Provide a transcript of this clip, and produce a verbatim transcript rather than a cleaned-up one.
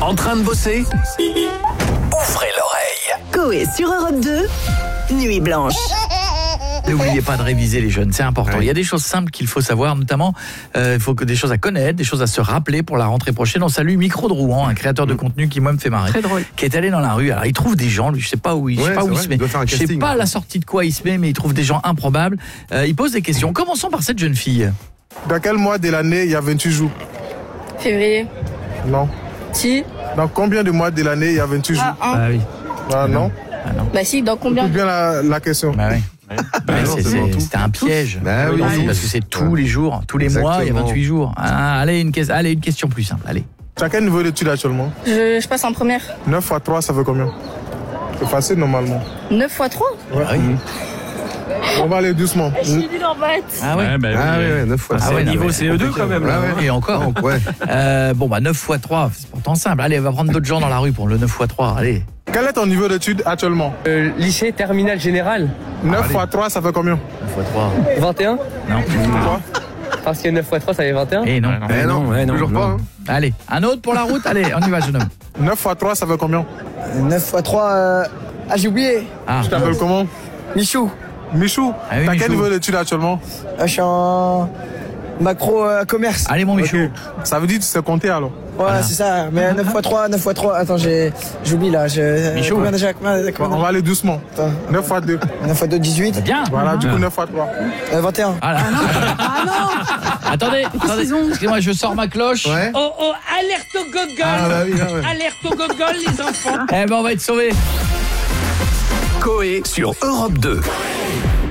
En train de bosser? Ouvrez l'oreille. Coé sur Europe deux, Nuit Blanche. N'oubliez pas de réviser les jeunes, c'est important. Oui. Il y a des choses simples qu'il faut savoir, notamment euh, il faut que des choses à connaître, des choses à se rappeler pour la rentrée prochaine. On salue Micro de Rouen, un créateur de contenu qui moi me fait marrer. Très drôle. Qui est allé dans la rue. Alors il trouve des gens, lui, je sais pas où il, ouais, je sais pas où il se met. Je sais pas à la sortie de quoi il se met, mais il trouve des gens improbables. Euh, il pose des questions. Commençons par cette jeune fille. Dans quel mois de l'année il y a vingt-huit jours? Février. Non. Si. Dans combien de mois de l'année il y a vingt-huit jours? Ah, ah oui. Ah non. Ah non. Bah si, dans combien? Écoute bien la, la question. Bah oui. Bah c'est, c'est, c'était un piège. Bah oui, oui, parce que c'est tous les jours, tous les Exactement. mois, il y a vingt-huit jours. Ah, allez, une, allez, une question plus simple. Allez. Tu as quel niveau d'études actuellement? je, je passe en première. neuf fois trois, ça fait combien? C'est facile normalement. neuf fois trois? Ouais. Ah, oui. On va aller doucement. Je suis nul en maths. Ah ouais, ouais, bah, ah oui, ouais, neuf fois ah c'est ouais, niveau non, C E deux quand même. Là, ouais. Et encore. Donc, ouais. euh, bon, bah neuf fois trois, c'est pourtant simple. Allez, on va prendre d'autres gens dans la rue pour le neuf fois trois. Allez. Quel est ton niveau d'études actuellement? euh, Lycée terminal général. neuf fois trois, ça fait combien? neuf fois trois. vingt et un? Non. Pourquoi? Parce que neuf fois trois, ça fait vingt et un. Eh non. Eh non, ouais, non, toujours non. pas. Hein. Allez, un autre pour la route. Allez, on y va, jeune homme. neuf fois trois, ça fait combien? neuf fois trois... Euh... Ah, j'ai oublié. Ah. Tu t'appelles comment? Michou. Michou, ah oui, t'as Michou. quel niveau d'études actuellement? ah, Je suis en macro euh, commerce. Allez mon Michou. Okay. Ça veut dire que tu sais compter alors? Ouais, voilà. c'est ça. Mais neuf fois trois, neuf fois trois... Attends, j'ai... j'oublie là. Je... Michou. Combien déjà? Combien, combien, on va aller doucement. Attends. neuf fois deux. neuf fois deux, dix-huit. C'est bien. Voilà, du coup ah. neuf fois trois. Euh, vingt et un. Ah, ah non. Ah non. Attendez, attendez. Excusez-moi, je sors ma cloche. Ouais. Oh oh, alerte au gogol. Ah bah oui, ouais. Alerte au gogol, les enfants. Eh ben on va être sauvés. Coé sur Europe deux.